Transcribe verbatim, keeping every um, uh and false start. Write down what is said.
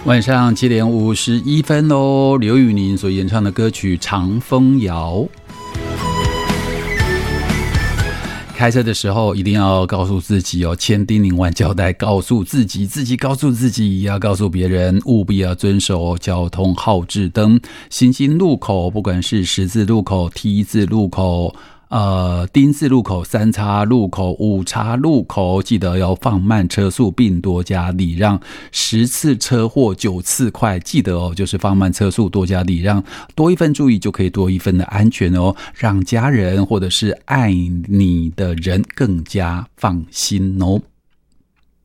晚上七点五十一分喽，刘宇宁所演唱的歌曲《长风谣》。开车的时候一定要告诉自己哦，千叮咛万交代，告诉自己，自己告诉自己，也要告诉别人，务必要遵守交通号志灯。行经路口，不管是十字路口、T 字路口、呃，丁字路口、三叉路口、五叉路口，记得要放慢车速并多加礼让。十次车祸九次快，记得哦，就是放慢车速，多加礼让，多一份注意就可以多一份的安全哦，让家人或者是爱你的人更加放心哦。